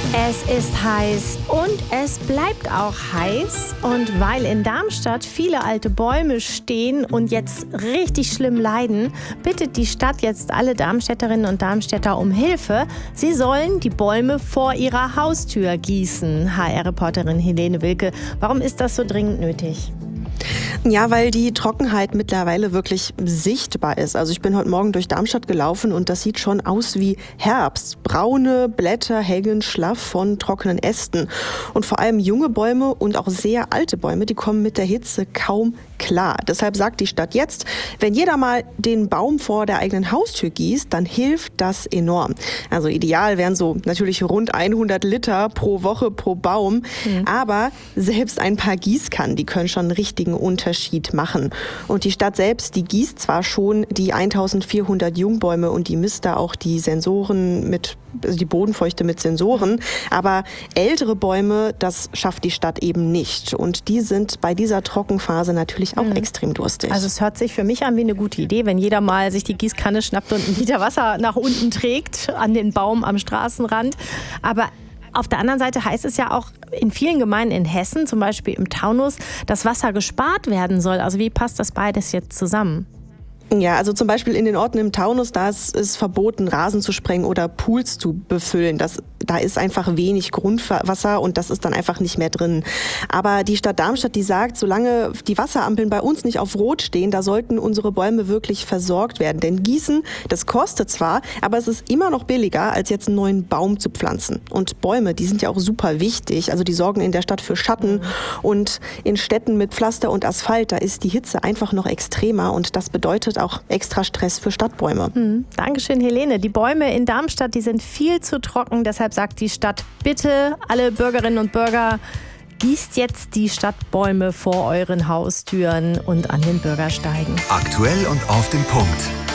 Es ist heiß und es bleibt auch heiß. Und weil in Darmstadt viele alte Bäume stehen und jetzt richtig schlimm leiden, bittet die Stadt jetzt alle Darmstädterinnen und Darmstädter um Hilfe. Sie sollen die Bäume vor ihrer Haustür gießen. HR-Reporterin Helene Wilke, warum ist das so dringend nötig? Ja, weil die Trockenheit mittlerweile wirklich sichtbar ist. Also ich bin heute Morgen durch Darmstadt gelaufen und das sieht schon aus wie Herbst. Braune Blätter hängen schlaff von trockenen Ästen. Und vor allem junge Bäume und auch sehr alte Bäume, die kommen mit der Hitze kaum klar. Deshalb sagt die Stadt jetzt, wenn jeder mal den Baum vor der eigenen Haustür gießt, dann hilft das enorm. Also ideal wären so natürlich rund 100 Liter pro Woche pro Baum. Aber selbst ein paar Gießkannen, die können schon einen richtigen Unterschied machen. Und die Stadt selbst, die gießt zwar schon die 1400 Jungbäume und die misst da auch die Sensoren also die Bodenfeuchte mit Sensoren, aber ältere Bäume, das schafft die Stadt eben nicht. Und die sind bei dieser Trockenphase natürlich auch extrem durstig. Also es hört sich für mich an wie eine gute Idee, wenn jeder mal sich die Gießkanne schnappt und einen Liter Wasser nach unten trägt an den Baum am Straßenrand. Aber auf der anderen Seite heißt es ja auch in vielen Gemeinden in Hessen, zum Beispiel im Taunus, dass Wasser gespart werden soll. Also wie passt das beides jetzt zusammen? Ja, also zum Beispiel in den Orten im Taunus, da ist es verboten, Rasen zu sprengen oder Pools zu befüllen. Da ist einfach wenig Grundwasser und das ist dann einfach nicht mehr drin. Aber die Stadt Darmstadt, die sagt, solange die Wasserampeln bei uns nicht auf Rot stehen, da sollten unsere Bäume wirklich versorgt werden. Denn Gießen, das kostet zwar, aber es ist immer noch billiger, als jetzt einen neuen Baum zu pflanzen. Und Bäume, die sind ja auch super wichtig. Also die sorgen in der Stadt für Schatten. Und in Städten mit Pflaster und Asphalt, da ist die Hitze einfach noch extremer und das bedeutet auch extra Stress für Stadtbäume. Dankeschön, Helene. Die Bäume in Darmstadt, die sind viel zu trocken. Deshalb sagt die Stadt, bitte alle Bürgerinnen und Bürger, gießt jetzt die Stadtbäume vor euren Haustüren und an den Bürgersteigen. Aktuell und auf den Punkt.